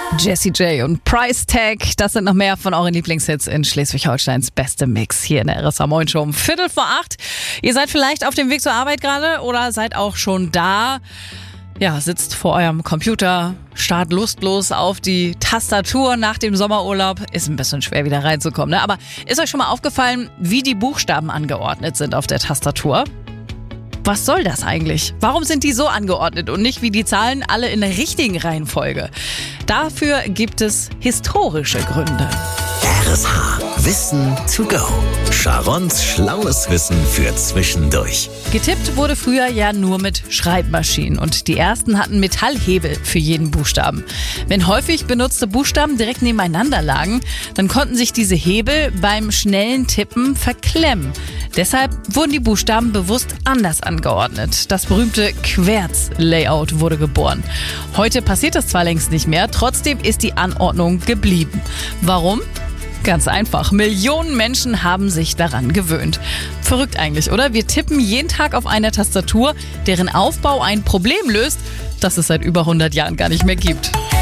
Jessie J und Price Tag, das sind noch mehr von euren Lieblingshits in Schleswig-Holsteins beste Mix hier in der RSA Moin Show um 7:45. Ihr seid vielleicht auf dem Weg zur Arbeit gerade oder seid auch schon da. Ja, sitzt vor eurem Computer, starrt lustlos auf die Tastatur nach dem Sommerurlaub. Ist ein bisschen schwer wieder reinzukommen, ne? Aber ist euch schon mal aufgefallen, wie die Buchstaben angeordnet sind auf der Tastatur? Was soll das eigentlich? Warum sind die so angeordnet und nicht wie die Zahlen alle in der richtigen Reihenfolge? Dafür gibt es historische Gründe. RSH Wissen to go. Sharons schlaues Wissen für zwischendurch. Getippt wurde früher ja nur mit Schreibmaschinen und die ersten hatten Metallhebel für jeden Buchstaben. Wenn häufig benutzte Buchstaben direkt nebeneinander lagen, dann konnten sich diese Hebel beim schnellen Tippen verklemmen. Deshalb wurden die Buchstaben bewusst anders angeordnet. Das berühmte Querz-Layout wurde geboren. Heute passiert das zwar längst nicht mehr, trotzdem ist die Anordnung geblieben. Warum? Ganz einfach. Millionen Menschen haben sich daran gewöhnt. Verrückt eigentlich, oder? Wir tippen jeden Tag auf einer Tastatur, deren Aufbau ein Problem löst, das es seit über 100 Jahren gar nicht mehr gibt.